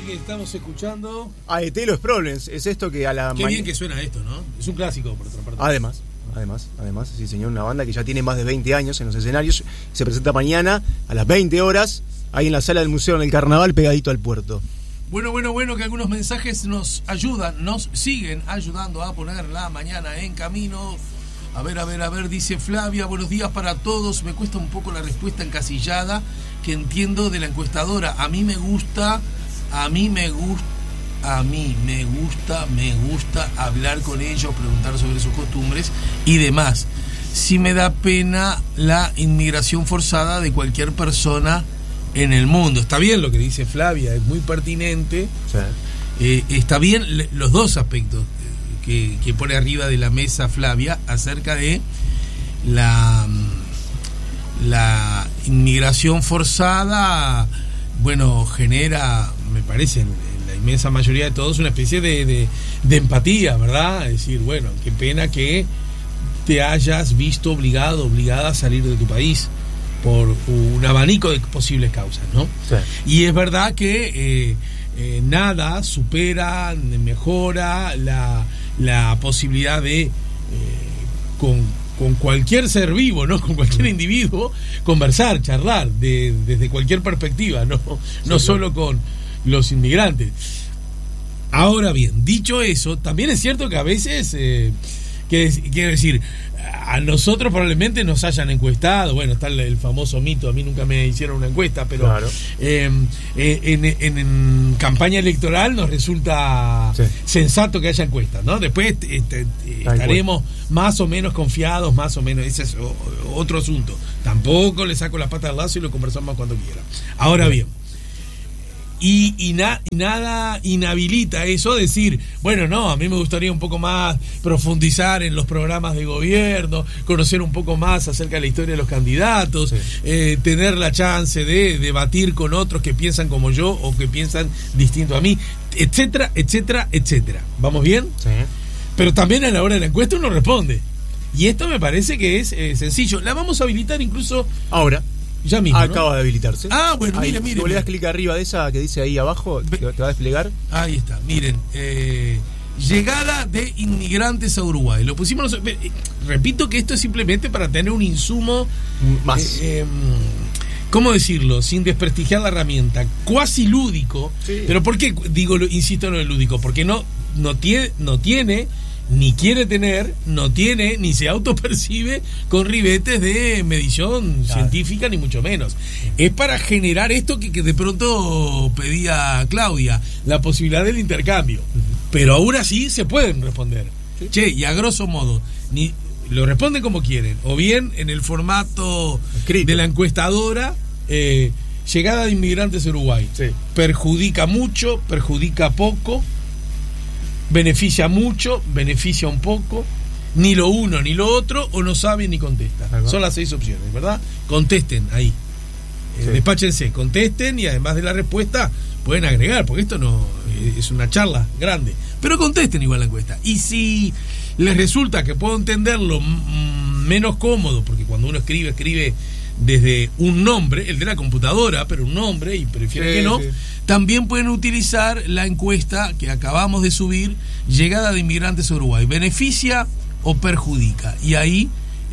que estamos escuchando? AET Los Problems, es esto que a la Qué bien que suena esto, ¿no? Es un clásico, por otra parte. Además, sí señor, una banda que ya tiene más de 20 años en los escenarios, se presenta mañana a las 20 horas, ahí en la sala del Museo en el Carnaval, pegadito al puerto. Bueno, que algunos mensajes nos ayudan, nos siguen ayudando a poner la mañana en camino. A ver, dice Flavia, buenos días para todos. Me cuesta un poco la respuesta encasillada que entiendo de la encuestadora. A mí me gusta hablar con ellos, preguntar sobre sus costumbres y demás. Sí me da pena la inmigración forzada de cualquier persona en el mundo. Está bien lo que dice Flavia, es muy pertinente. Sí. Está bien los dos aspectos que pone arriba de la mesa Flavia acerca de la inmigración forzada. Bueno, genera, me parece, en la inmensa mayoría de todos, una especie de empatía, ¿verdad? Es decir, bueno, qué pena que te hayas visto obligada a salir de tu país por un abanico de posibles causas, ¿no? Sí. Y es verdad que nada supera, mejora la posibilidad de con cualquier ser vivo, ¿no? Con cualquier individuo, conversar, charlar desde cualquier perspectiva, no solo con los inmigrantes. Ahora bien, dicho eso, también es cierto que a veces, quiero decir, a nosotros probablemente nos hayan encuestado. Bueno, está el famoso mito, a mí nunca me hicieron una encuesta, pero claro. En campaña electoral nos resulta sensato que haya encuestas, ¿no? Después estaremos más o menos confiados, más o menos, ese es otro asunto. Tampoco le saco la pata al lazo y lo conversamos cuando quiera. Ahora bien, y nada inhabilita eso, decir, bueno, no, a mí me gustaría un poco más profundizar en los programas de gobierno, conocer un poco más acerca de la historia de los candidatos, tener la chance de debatir con otros que piensan como yo o que piensan distinto a mí, etcétera, etcétera, etcétera. ¿Vamos bien? Sí. Pero también a la hora de la encuesta uno responde. Y esto me parece que es sencillo. La vamos a habilitar incluso ahora. Ya mismo, acaba de habilitarse. Bueno, ahí, mire. Si le das clic arriba de esa que dice ahí abajo, te va a desplegar. Ahí está, miren. Llegada de inmigrantes a Uruguay. Lo pusimos. Repito que esto es simplemente para tener un insumo más. ¿Cómo decirlo? Sin desprestigiar la herramienta. Cuasi lúdico. Sí. Pero ¿por qué insisto en lo lúdico? Porque no tiene. Ni quiere tener, no tiene, ni se autopercibe con ribetes de medición científica, ni mucho menos. Es para generar esto que de pronto pedía Claudia, la posibilidad del intercambio. Pero aún así se pueden responder. Sí. Che, y a grosso modo, lo responden como quieren, o bien en el formato escrito de la encuestadora, llegada de inmigrantes a Uruguay. Sí. Perjudica mucho, perjudica poco. Beneficia mucho, beneficia un poco, ni lo uno ni lo otro, o no sabe ni contesta. Son las 6 opciones, ¿verdad? Contesten ahí. Despáchense, contesten y además de la respuesta pueden agregar, porque esto no es una charla grande. Pero contesten igual la encuesta. Y si les resulta que puedo entenderlo menos cómodo, porque cuando uno escribe desde un nombre, el de la computadora, pero un nombre, y prefieren que no, también pueden utilizar la encuesta que acabamos de subir, llegada de inmigrantes a Uruguay, ¿beneficia o perjudica? Y ahí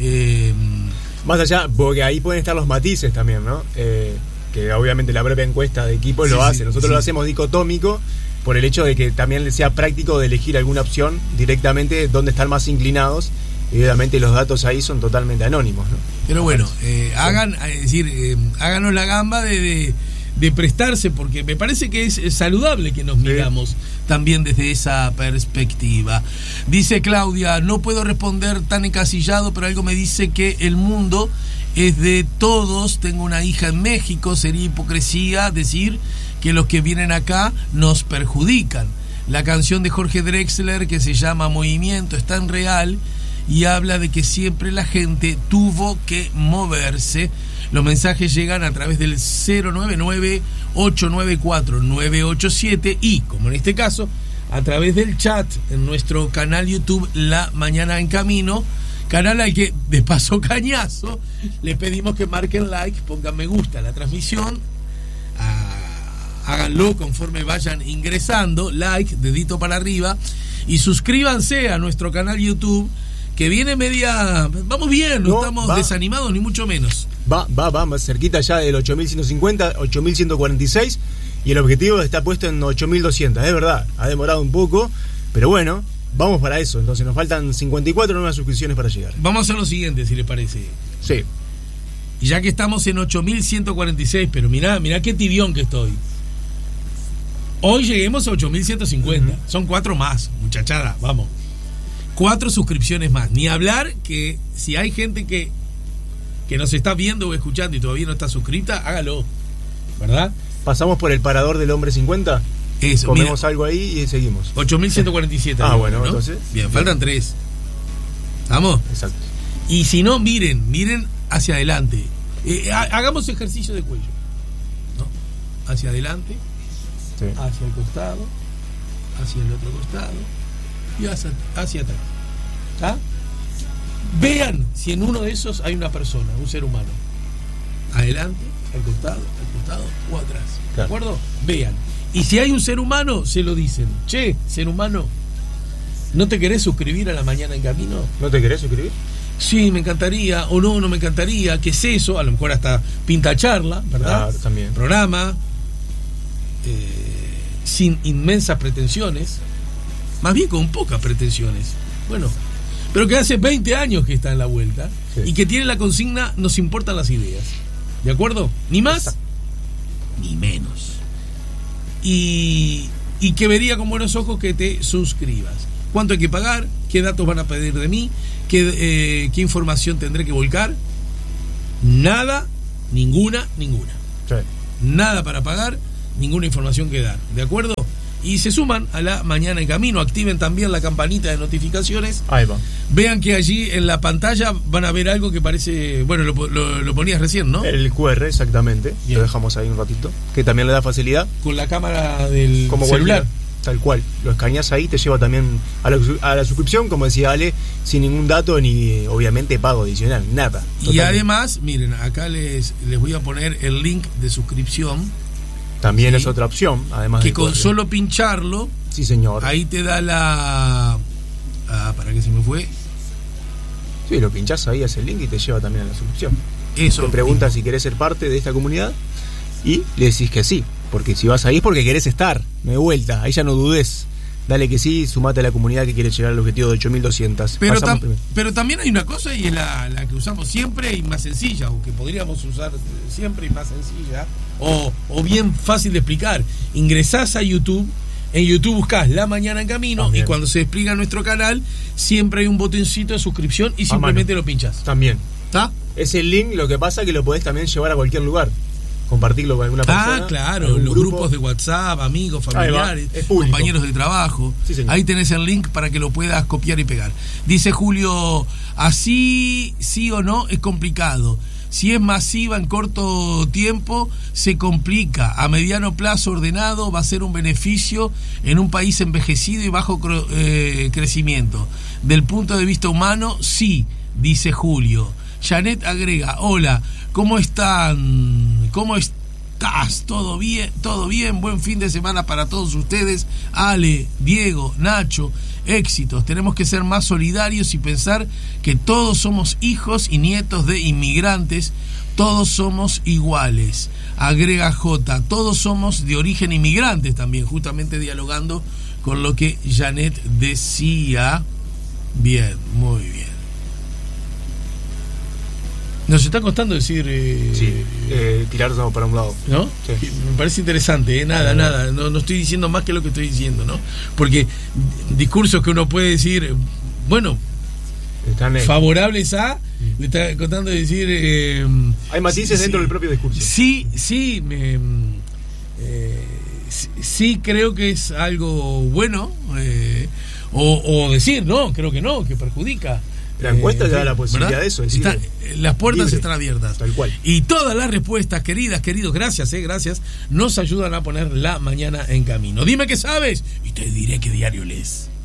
más allá, porque ahí pueden estar los matices también, ¿no? Que obviamente la propia encuesta de equipo lo hace. Nosotros lo hacemos dicotómico por el hecho de que también les sea práctico de elegir alguna opción directamente donde están más inclinados. Y obviamente los datos ahí son totalmente anónimos, ¿no? Pero bueno, háganos la gamba de prestarse, porque me parece que es saludable que nos miramos también desde esa perspectiva. Dice Claudia, no puedo responder tan encasillado, pero algo me dice que el mundo es de todos. Tengo una hija en México, sería hipocresía decir que los que vienen acá nos perjudican. La canción de Jorge Drexler que se llama Movimiento es tan real y habla de que siempre la gente tuvo que moverse. Los mensajes llegan a través del 099-894-987 y, como en este caso, a través del chat en nuestro canal YouTube La Mañana en Camino, canal al que, de paso cañazo, le pedimos que marquen like, pongan me gusta a la transmisión, hagan háganlo conforme vayan ingresando, like, dedito para arriba, y suscríbanse a nuestro canal YouTube, que viene media... Vamos bien, no estamos desanimados ni mucho menos. Va más cerquita ya del 8.150, 8.146, y el objetivo está puesto en 8.200, es verdad, ha demorado un poco, pero bueno, vamos para eso. Entonces nos faltan 54 nuevas suscripciones para llegar. Vamos a hacer lo siguiente, si les parece. Sí. Y ya que estamos en 8.146, pero mirá qué tibión que estoy. Hoy lleguemos a 8.150. Son 4 más, muchachada, vamos. 4 suscripciones más. Ni hablar que si hay gente que nos está viendo o escuchando y todavía no está suscrita, hágalo, ¿verdad? Pasamos por el parador del hombre 50. Eso, comemos algo ahí y seguimos. 8.147. Bueno, ¿no? Entonces. Bien, faltan 3. ¿Vamos? Exacto. Y si no, miren hacia adelante. Hagamos ejercicio de cuello, ¿no? Hacia adelante, sí. Hacia el costado, hacia el otro costado y hacia atrás. ¿Está? Vean si en uno de esos hay una persona, un ser humano. Adelante, al costado o atrás. Claro. ¿De acuerdo? Vean. Y si hay un ser humano, se lo dicen. Che, ser humano, ¿no te querés suscribir a La Mañana en Camino? ¿No te querés suscribir? Sí, me encantaría, o no me encantaría. ¿Qué es eso? A lo mejor hasta pinta charla, ¿verdad? Claro, también. Programa sin inmensas pretensiones, más bien con pocas pretensiones. Bueno, pero que hace 20 años que está en la vuelta, sí. Y que tiene la consigna: nos importan las ideas. ¿De acuerdo? Ni más, exacto, ni menos. Y que vería con buenos ojos que te suscribas. ¿Cuánto hay que pagar? ¿Qué datos van a pedir de mí? ¿Qué información tendré que volcar? Nada, ninguna. Sí. Nada para pagar, ninguna información que dar. ¿De acuerdo? Y se suman a La Mañana en Camino. Activen también la campanita de notificaciones. Ahí va. Vean que allí en la pantalla van a ver algo que parece... Bueno, lo ponías recién, ¿no? El QR, exactamente. Bien. Lo dejamos ahí un ratito. Que también le da facilidad. Con la cámara del como celular. Tal cual. Lo escaneás ahí, te lleva también a la suscripción, como decía Ale, sin ningún dato ni obviamente pago adicional. Nada. Totalmente. Y además, miren, acá les voy a poner el link de suscripción. También ¿sí? Es otra opción, además que con solo pincharlo, sí señor, ahí te da la... ¿para qué se me fue? Sí, lo pinchás ahí, hace el link y te lleva también a la suscripción. Eso. Te preguntas si querés ser parte de esta comunidad y le decís que sí, porque si vas ahí es porque querés estar, no hay vuelta, ahí ya no dudes. Dale que sí, sumate a la comunidad que quiere llegar al objetivo de 8.200. Pero también hay una cosa, y es la que usamos siempre y más sencilla, o que podríamos usar siempre y más sencilla, o bien fácil de explicar. Ingresás a YouTube, en YouTube buscás La Mañana en Camino, también. Y cuando se despliega nuestro canal, siempre hay un botoncito de suscripción y simplemente lo pinchás. También. ¿Está? Ese link, lo que pasa es que lo podés también llevar a cualquier lugar. Compartirlo con alguna persona. Claro, los grupos de WhatsApp, amigos, familiares, compañeros de trabajo. Sí, ahí tenés el link para que lo puedas copiar y pegar. Dice Julio, así sí o no es complicado. Si es masiva en corto tiempo, se complica. A mediano plazo ordenado va a ser un beneficio en un país envejecido y bajo crecimiento. Del punto de vista humano, sí, dice Julio. Janet agrega, hola, ¿cómo están? ¿Cómo estás? ¿Todo bien? ¿Todo bien? Buen fin de semana para todos ustedes. Ale, Diego, Nacho, éxitos. Tenemos que ser más solidarios y pensar que todos somos hijos y nietos de inmigrantes. Todos somos iguales. Agrega J, todos somos de origen inmigrantes también, justamente dialogando con lo que Janet decía. Bien, muy bien. Nos está costando decir... tirarnos para un lado. ¿No? Sí. Me parece interesante, nada. No estoy diciendo más que lo que estoy diciendo, ¿no? Porque discursos que uno puede decir, bueno, favorables a... Le está contando de decir... hay matices dentro del propio discurso. Sí, sí creo que es algo bueno, o decir, no, creo que no, que perjudica. La encuesta ya da la posibilidad, ¿verdad? De eso. Las puertas libre, están abiertas. Tal cual. Y todas las respuestas, queridos, gracias, nos ayudan a poner La Mañana en Camino. Dime qué sabes y te diré qué diario lees.